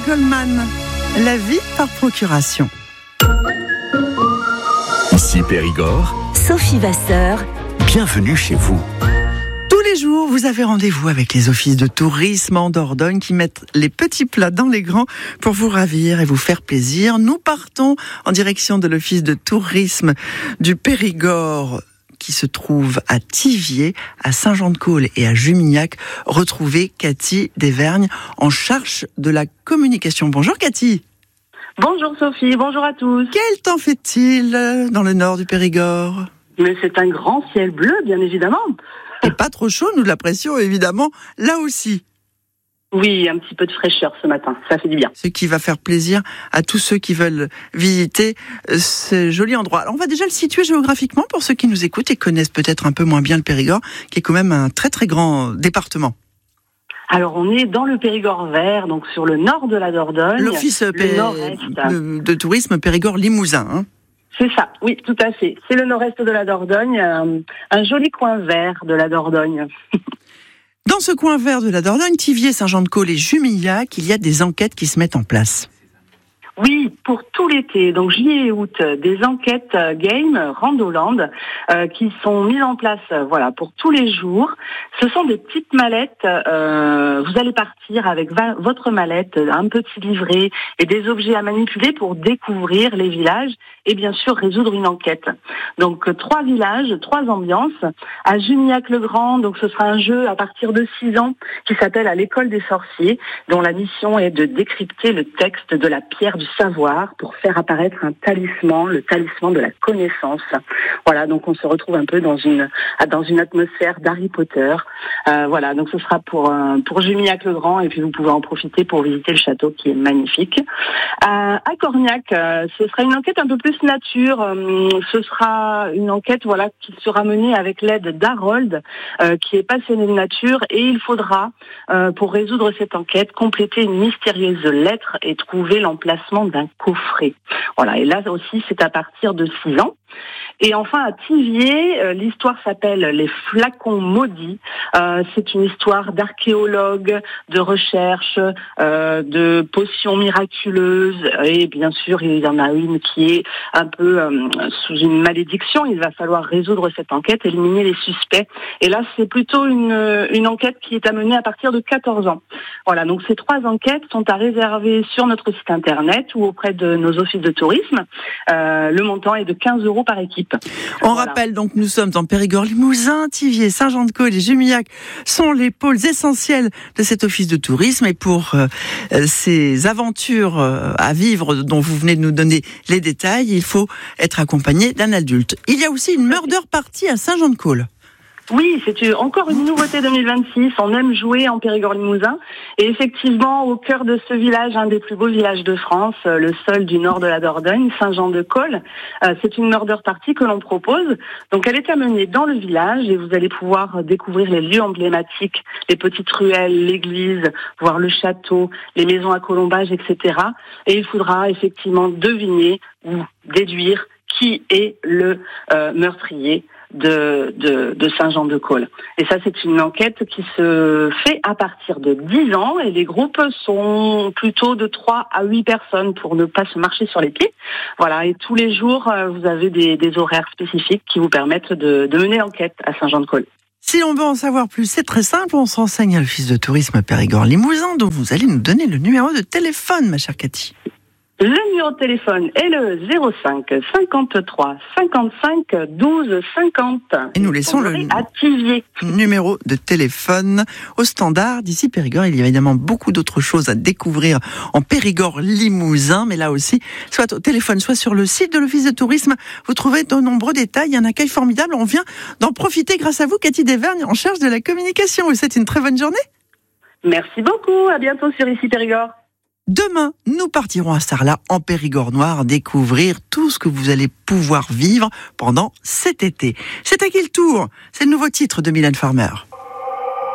Goldman, la vie par procuration. Ici Périgord, Sophie Vasseur, bienvenue chez vous. Tous les jours, vous avez rendez-vous avec les offices de tourisme en Dordogne qui mettent les petits plats dans les grands pour vous ravir et vous faire plaisir. Nous partons en direction de l'office de tourisme du Périgord qui se trouve à Thiviers, à Saint-Jean-de-Caules et à Jumignac. Retrouvez Cathy Desvergnes en charge de la communication. Bonjour Cathy. Bonjour Sophie, bonjour à tous. Quel temps fait-il dans le nord du Périgord ? Mais c'est un grand ciel bleu, bien évidemment. Et pas trop chaud, nous de la pression évidemment, là aussi. Oui, un petit peu de fraîcheur ce matin, ça fait du bien. Ce qui va faire plaisir à tous ceux qui veulent visiter ce joli endroit. Alors on va déjà le situer géographiquement pour ceux qui nous écoutent et connaissent peut-être un peu moins bien le Périgord, qui est quand même un très très grand département. Alors on est dans le Périgord vert, donc sur le nord de la Dordogne. L'office de tourisme Périgord-Limousin. Hein. C'est ça, oui, tout à fait. C'est le nord-est de la Dordogne, un joli coin vert de la Dordogne. Dans ce coin vert de la Dordogne, Thiviers, Saint-Jean-de-Caules et Jumignac, il y a des enquêtes qui se mettent en place. Oui, pour tout l'été, donc juillet et août, des enquêtes game Randoland qui sont mises en place, voilà, pour tous les jours. Ce sont des petites mallettes. Vous allez partir avec votre mallette, un petit livret et des objets à manipuler pour découvrir les villages et bien sûr résoudre une enquête. Donc 3 villages, 3 ambiances. À Jumignac-le-Grand, donc ce sera un jeu à partir de 6 ans qui s'appelle À l'école des sorciers, dont la mission est de décrypter le texte de la pierre du savoir pour faire apparaître un talisman, le talisman de la connaissance. Voilà, donc on se retrouve un peu dans une atmosphère d'Harry Potter. Voilà, donc ce sera pour Jumignac-le-Grand et puis vous pouvez en profiter pour visiter le château qui est magnifique. À Corniac, ce sera une enquête un peu plus nature. Ce sera une enquête, voilà, qui sera menée avec l'aide d'Harold, qui est passionné de nature, et il faudra, pour résoudre cette enquête, compléter une mystérieuse lettre et trouver l'emplacement d'un coffret. Voilà, et là aussi, c'est à partir de 6 ans. Et enfin, à Thiviers, l'histoire s'appelle Les flacons maudits. C'est une histoire d'archéologues, de recherche, de potions miraculeuses. Et bien sûr, il y en a une qui est un peu sous une malédiction. Il va falloir résoudre cette enquête, éliminer les suspects. Et là, c'est plutôt une enquête qui est à mener à partir de 14 ans. Voilà, donc ces 3 enquêtes sont à réserver sur notre site internet ou auprès de nos offices de tourisme. Le montant est de 15 € par équipe. On rappelle donc nous sommes en Périgord-Limousin, Thiviers, Saint-Jean-de-Caules et Jumignac sont les pôles essentiels de cet office de tourisme, et pour ces aventures à vivre dont vous venez de nous donner les détails, il faut être accompagné d'un adulte. Il y a aussi une murder party à Saint-Jean-de-Caules. Oui, c'est encore une nouveauté 2026. On aime jouer en Périgord-Limousin. Et effectivement, au cœur de ce village, un des plus beaux villages de France, le seul du nord de la Dordogne, Saint-Jean-de-Caules, c'est une murder party que l'on propose. Donc elle est amenée dans le village et vous allez pouvoir découvrir les lieux emblématiques, les petites ruelles, l'église, voir le château, les maisons à colombage, etc. Et il faudra effectivement deviner ou déduire qui est le meurtrier de Saint-Jean-de-Caules. Et ça, c'est une enquête qui se fait à partir de 10 ans et les groupes sont plutôt de 3 à 8 personnes pour ne pas se marcher sur les pieds. Voilà, et tous les jours, vous avez des horaires spécifiques qui vous permettent de mener l'enquête à Saint-Jean-de-Caules. Si on veut en savoir plus, c'est très simple, on s'enseigne à l'office de tourisme Périgord-Limousin, dont vous allez nous donner le numéro de téléphone, ma chère Cathy. Le numéro de téléphone est le 05 53 55 12 50. Et nous laissons le numéro de téléphone au standard d'ici Périgord. Il y a évidemment beaucoup d'autres choses à découvrir en Périgord-Limousin, mais là aussi, soit au téléphone, soit sur le site de l'office de tourisme, vous trouverez de nombreux détails. Il y a un accueil formidable. On vient d'en profiter grâce à vous, Cathy Desvergnes, en charge de la communication. Vous souhaitez une très bonne journée. Merci beaucoup. À bientôt sur Ici Périgord. Demain, nous partirons à Sarlat, en Périgord noir, découvrir tout ce que vous allez pouvoir vivre pendant cet été. C'est à qui le tour ? C'est le nouveau titre de Mylène Farmer.